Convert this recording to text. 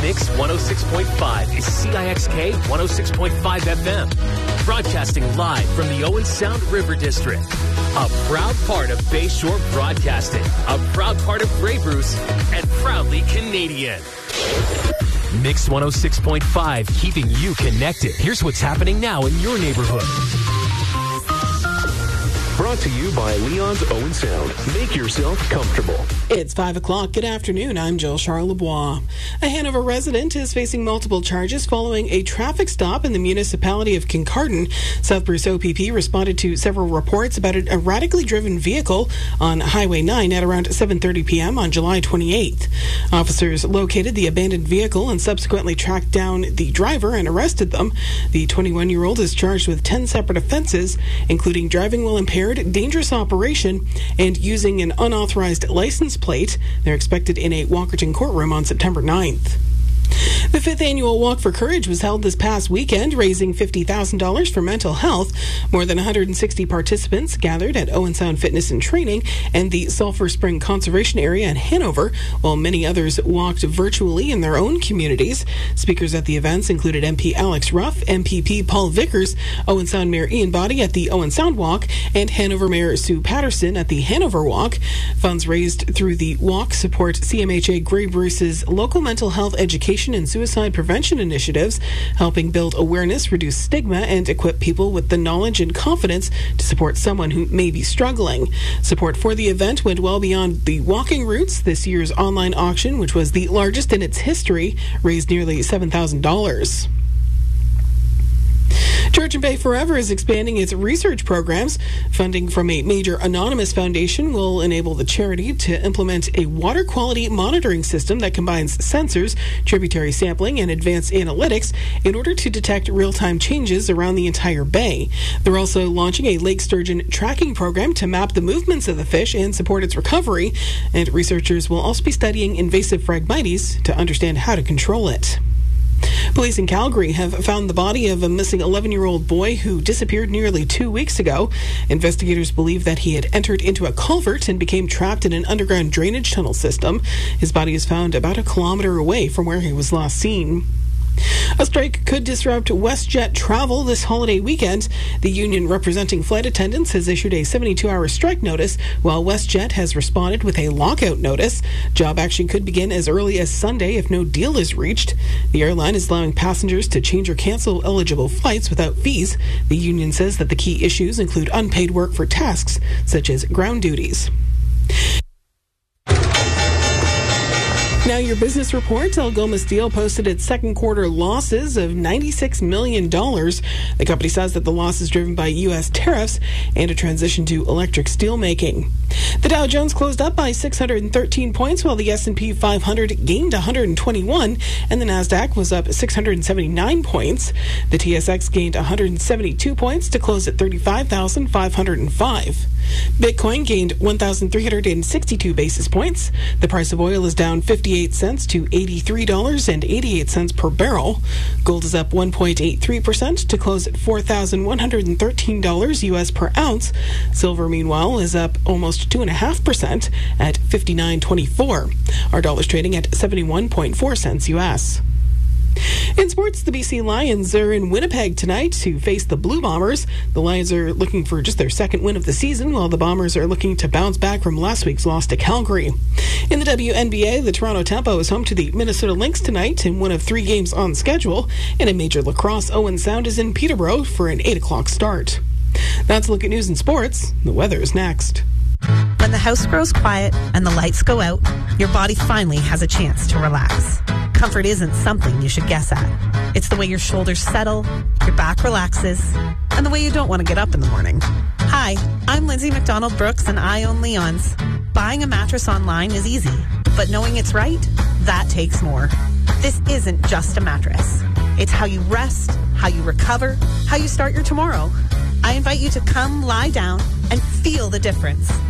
Mix 106.5 is CIXK 106.5 FM. Broadcasting live from the Owen Sound River District. A proud part of Bayshore Broadcasting. A proud part of Grey Bruce. And proudly Canadian. Mix 106.5, keeping you connected. Here's what's happening now in your neighborhood. Brought to you by Leon's Owen Sound. Make yourself comfortable. It's 5 o'clock. Good afternoon. I'm Jill Charlebois. A Hanover resident is facing multiple charges following a traffic stop in the municipality of Kincardine. South Bruce OPP responded to several reports about an erratically driven vehicle on Highway 9 at around 7:30 p.m. on July 28th. Officers located the abandoned vehicle and subsequently tracked down the driver and arrested them. The 21-year-old is charged with 10 separate offenses, including driving while impaired, dangerous operation, and using an unauthorized license plate. They're expected in a Walkerton courtroom on September 9th. The 5th annual Walk for Courage was held this past weekend, raising $50,000 for mental health. More than 160 participants gathered at Owen Sound Fitness and Training and the Sulphur Spring Conservation Area in Hanover, while many others walked virtually in their own communities. Speakers at the events included MP Alex Ruff, MPP Paul Vickers, Owen Sound Mayor Ian Boddy at the Owen Sound Walk, and Hanover Mayor Sue Patterson at the Hanover Walk. Funds raised through the walk support CMHA Grey Bruce's local mental health education and suicide prevention initiatives, helping build awareness, reduce stigma, and equip people with the knowledge and confidence to support someone who may be struggling. Support for the event went well beyond the walking routes. This year's online auction, which was the largest in its history, raised nearly $7,000. Georgian Bay Forever is expanding its research programs. Funding from a major anonymous foundation will enable the charity to implement a water quality monitoring system that combines sensors, tributary sampling, and advanced analytics in order to detect real-time changes around the entire bay. They're also launching a lake sturgeon tracking program to map the movements of the fish and support its recovery. And researchers will also be studying invasive Phragmites to understand how to control it. Police in Calgary have found the body of a missing 11-year-old boy who disappeared nearly 2 weeks ago. Investigators believe that he had entered into a culvert and became trapped in an underground drainage tunnel system. His body is found about a kilometer away from where he was last seen. A strike could disrupt WestJet travel this holiday weekend. The union representing flight attendants has issued a 72-hour strike notice, while WestJet has responded with a lockout notice. Job action could begin as early as Sunday if no deal is reached. The airline is allowing passengers to change or cancel eligible flights without fees. The union says that the key issues include unpaid work for tasks such as ground duties. Now your business report. Algoma Steel posted its second quarter losses of $96 million. The company says that the loss is driven by U.S. tariffs and a transition to electric steel making. The Dow Jones closed up by 613 points, while the S&P 500 gained 121, and the Nasdaq was up 679 points. The TSX gained 172 points to close at 35,505. Bitcoin gained 1,362 basis points. The price of oil is down 58 cents to $83.88 per barrel. Gold is up 1.83% to close at $4,113 U.S. per ounce. Silver, meanwhile, is up almost 2.5% at $59.24. Our dollar's trading at 71.4 cents U.S. In sports, the BC Lions are in Winnipeg tonight to face the Blue Bombers. The Lions are looking for just their second win of the season, while the Bombers are looking to bounce back from last week's loss to Calgary. In the WNBA, the Toronto Tempo is home to the Minnesota Lynx tonight in one of 3 games on schedule. And in Major Lacrosse, Owen Sound is in Peterborough for an 8 o'clock start. That's a look at news and sports. The weather is next. When the house grows quiet and the lights go out, your body finally has a chance to relax. Comfort isn't something you should guess at. It's the way your shoulders settle, your back relaxes, and the way you don't want to get up in the morning. Hi, I'm Lindsay McDonald Brooks, and I own Leon's. Buying a mattress online is easy, but knowing it's right, that takes more. This isn't just a mattress. It's how you rest, how you recover, how you start your tomorrow. I invite you to come lie down and feel the difference.